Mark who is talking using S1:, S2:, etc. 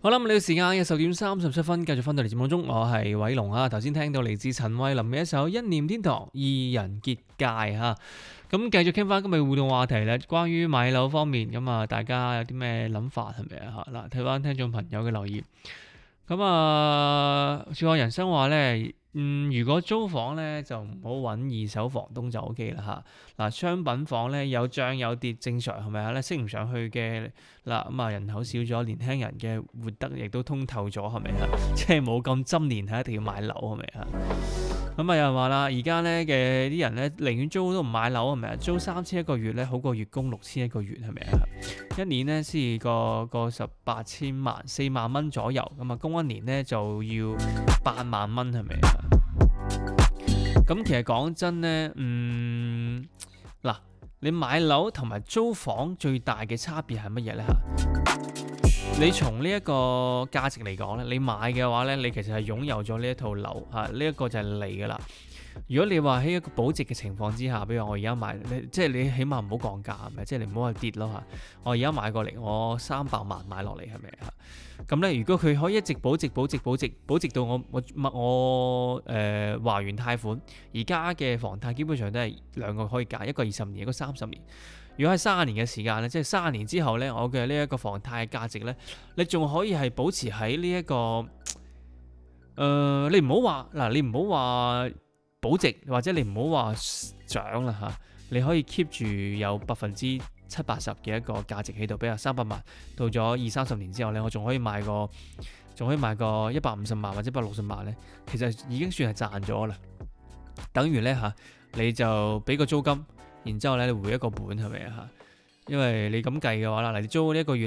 S1: 好啦，咁呢個時間嘅10:37，繼續翻到嚟節目中，我係偉龍啊。頭先聽到嚟自陳慧琳嘅一首《一念天堂》，二人結界嚇。咁繼續傾翻今日互動話題咧，關於買樓方面，咁啊大家有啲咩諗法係咪啊？嚇嗱，睇翻聽眾朋友嘅留言。咁啊，笑看人生話咧，如果租房咧就唔好揾二手房東就 OK 啦嚇。嗱，商品房咧有漲有跌正常係咪啊？咧升唔上去嘅嗱，咁啊人口少咗，年輕人嘅活得亦都通透咗係咪啊？即係冇咁執念係一定要買樓係咪啊？咁啊有人話啦，而家咧嘅啲人咧寧願租都唔買樓係咪啊？租3000一個月咧好過月供6000一個月係咪啊？一年咧先個18千萬4萬蚊左右，咁啊供一年咧就要8萬蚊係咪啊？咁其實講真咧，嗱，你買樓同埋租房最大嘅差別係乜嘢咧嚇？你從呢一個價值嚟講咧，你買嘅話咧，你其實係擁有咗呢一套樓嚇，呢一個就係你噶啦。如果你話喺一個保值嘅情況之下，比如我而家買，即係你起碼唔好降價係咪？即係你唔好話跌咯嚇。我而家買過嚟，我300萬買落嚟係咪嚇？咁咧，如果佢可以一直保值到我還完貸款，而家嘅房貸基本上都係兩個可以揀，一個20年，一個30年。如果係30年嘅時間咧，即係30年之後咧，我嘅呢一個房貸嘅價值咧，你仲可以係保持喺呢一個你唔好話嗱，你唔好話保值，或者你唔好話漲啦嚇，你可以 keep 住有70%-80%嘅一個價值喺度，比如300萬到咗20-30年之後咧，我仲可以買個150萬或者160萬咧，其實已經算係賺咗啦。等於咧嚇，你就俾個租金，然之後咧你回一個本係咪啊嚇？因為你咁計嘅話啦，你租呢一個月。